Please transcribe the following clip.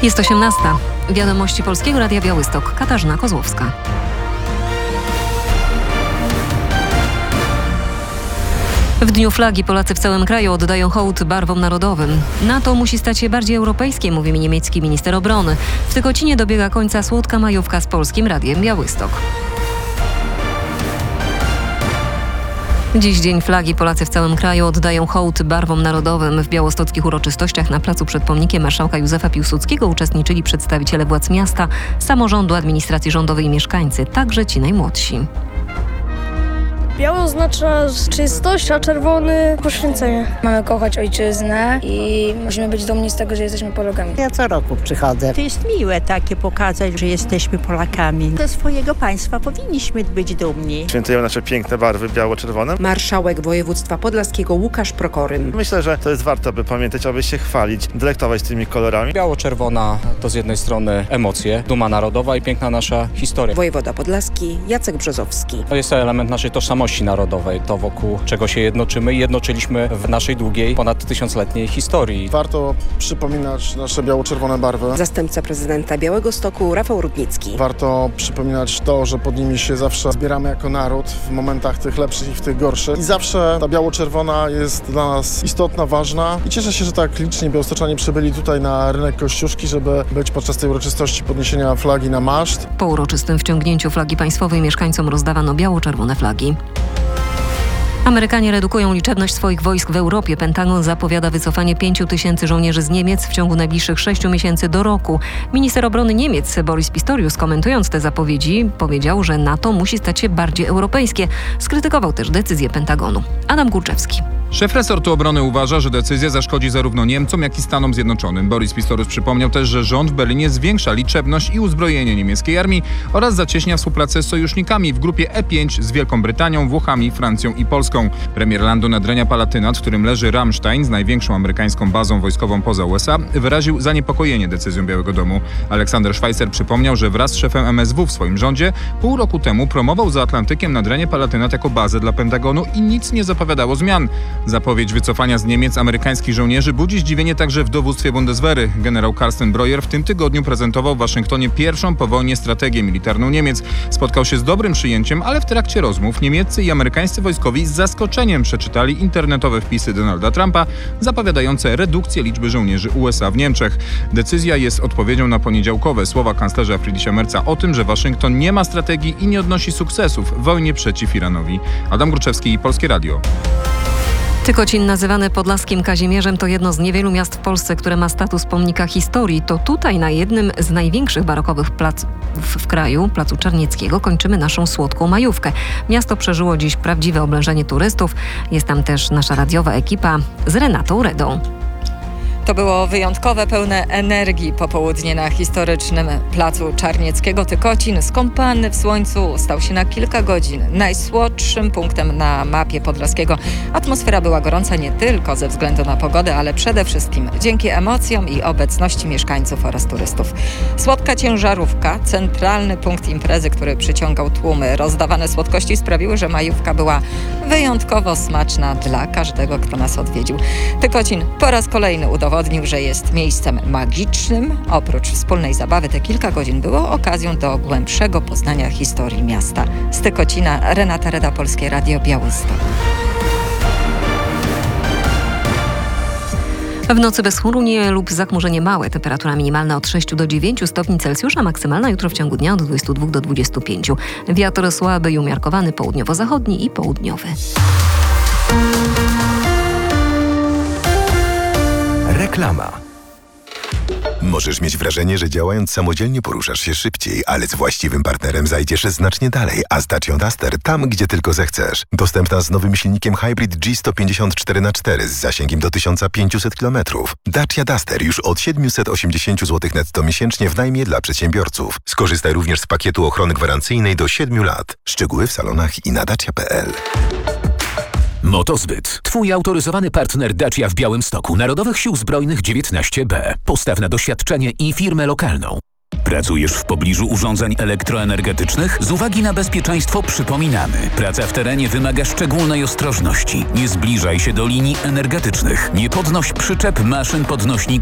Jest 18. Wiadomości Polskiego Radia Białystok. Katarzyna Kozłowska. W Dniu Flagi Polacy w całym kraju oddają hołd barwom narodowym. NATO musi stać się bardziej europejskie, mówi niemiecki minister obrony. W Tykocinie dobiega końca słodka majówka z Polskim Radiem Białystok. Dziś Dzień Flagi Polacy w całym kraju oddają hołd barwom narodowym. W białostockich uroczystościach na placu przed pomnikiem marszałka Józefa Piłsudskiego uczestniczyli przedstawiciele władz miasta, samorządu, administracji rządowej i mieszkańcy, także ci najmłodsi. Biały oznacza czystość, a czerwony poświęcenie. Mamy kochać ojczyznę i musimy być dumni z tego, że jesteśmy Polakami. Ja co roku przychodzę. To jest miłe takie pokazać, że jesteśmy Polakami. Ze swojego państwa powinniśmy być dumni. Świętujemy nasze piękne barwy biało-czerwone. Marszałek województwa podlaskiego Łukasz Prokorym. Myślę, że to jest warto, by pamiętać, aby się chwalić, delektować tymi kolorami. Biało-czerwona to z jednej strony emocje, duma narodowa i piękna nasza historia. Wojewoda podlaski Jacek Brzozowski. To jest to element naszej tożsamości narodowej, to wokół czego się jednoczymy i jednoczyliśmy w naszej długiej, ponad 1000-letniej historii. Warto przypominać nasze biało-czerwone barwy. Zastępca prezydenta Białegostoku Rafał Rudnicki. Warto przypominać to, że pod nimi się zawsze zbieramy jako naród w momentach tych lepszych i w tych gorszych. I zawsze ta biało-czerwona jest dla nas istotna, ważna. I cieszę się, że tak licznie białostoczanie przybyli tutaj na rynek Kościuszki, żeby być podczas tej uroczystości podniesienia flagi na maszt. Po uroczystym wciągnięciu flagi państwowej mieszkańcom rozdawano biało-czerwone flagi. Amerykanie redukują liczebność swoich wojsk w Europie. Pentagon zapowiada wycofanie 5000 żołnierzy z Niemiec w ciągu najbliższych 6 miesięcy do roku. Minister obrony Niemiec Boris Pistorius, komentując te zapowiedzi, powiedział, że NATO musi stać się bardziej europejskie. Skrytykował też decyzję Pentagonu. Adam Górczewski. Szef resortu obrony uważa, że decyzja zaszkodzi zarówno Niemcom, jak i Stanom Zjednoczonym. Boris Pistorius przypomniał też, że rząd w Berlinie zwiększa liczebność i uzbrojenie niemieckiej armii oraz zacieśnia współpracę z sojusznikami w grupie E5 z Wielką Brytanią, Włochami, Francją i Polską. Premier landu Nadrenia Palatinat, w którym leży Ramstein z największą amerykańską bazą wojskową poza USA, wyraził zaniepokojenie decyzją Białego Domu. Aleksander Schweitzer przypomniał, że wraz z szefem MSW w swoim rządzie pół roku temu promował za Atlantykiem Nadrenie Palatinat jako bazę dla Pentagonu i nic nie zapowiadało zmian. Zapowiedź wycofania z Niemiec amerykańskich żołnierzy budzi zdziwienie także w dowództwie Bundeswehry. Generał Carsten Breuer w tym tygodniu prezentował w Waszyngtonie pierwszą po wojnie strategię militarną Niemiec. Spotkał się z dobrym przyjęciem, ale w trakcie rozmów niemieccy i amerykańscy wojskowi z zaskoczeniem przeczytali internetowe wpisy Donalda Trumpa zapowiadające redukcję liczby żołnierzy USA w Niemczech. Decyzja jest odpowiedzią na poniedziałkowe słowa kanclerza Friedricha Merza o tym, że Waszyngton nie ma strategii i nie odnosi sukcesów w wojnie przeciw Iranowi. Adam Górczewski, Polskie Radio. Tykocin, nazywany podlaskim Kazimierzem, to jedno z niewielu miast w Polsce, które ma status pomnika historii. To tutaj, na jednym z największych barokowych placów w kraju, placu Czarnieckiego, kończymy naszą słodką majówkę. Miasto przeżyło dziś prawdziwe oblężenie turystów. Jest tam też nasza radiowa ekipa z Renatą Redą. To było wyjątkowe, pełne energii popołudnie na historycznym placu Czarnieckiego. Tykocin, skąpany w słońcu, stał się na kilka godzin najsłodszym punktem na mapie Podlaskiego. Atmosfera była gorąca nie tylko ze względu na pogodę, ale przede wszystkim dzięki emocjom i obecności mieszkańców oraz turystów. Słodka ciężarówka, centralny punkt imprezy, który przyciągał tłumy. Rozdawane słodkości sprawiły, że majówka była wyjątkowo smaczna dla każdego, kto nas odwiedził. Tykocin po raz kolejny udowodnił, że jest miejscem magicznym. Oprócz wspólnej zabawy te kilka godzin było okazją do głębszego poznania historii miasta. Z Tykocina Renata Reda, Polskie Radio Białystok. W nocy bezchmurnie lub zachmurzenie małe. Temperatura minimalna od 6 do 9 stopni Celsjusza, maksymalna jutro w ciągu dnia od 22 do 25. Wiatr słaby i umiarkowany, południowo-zachodni i południowy. Reklama. Możesz mieć wrażenie, że działając samodzielnie poruszasz się szybciej, ale z właściwym partnerem zajdziesz znacznie dalej, a z Dacia Duster tam, gdzie tylko zechcesz. Dostępna z nowym silnikiem Hybrid G154x4 z zasięgiem do 1500 km. Dacia Duster już od 780 zł netto miesięcznie w najmie dla przedsiębiorców. Skorzystaj również z pakietu ochrony gwarancyjnej do 7 lat. Szczegóły w salonach i na dacia.pl. Motozbyt. Twój autoryzowany partner Dacia w Białymstoku. Narodowych Sił Zbrojnych 19B. Postaw na doświadczenie i firmę lokalną. Pracujesz w pobliżu urządzeń elektroenergetycznych? Z uwagi na bezpieczeństwo przypominamy. Praca w terenie wymaga szczególnej ostrożności. Nie zbliżaj się do linii energetycznych. Nie podnoś przyczep maszyn podnośnik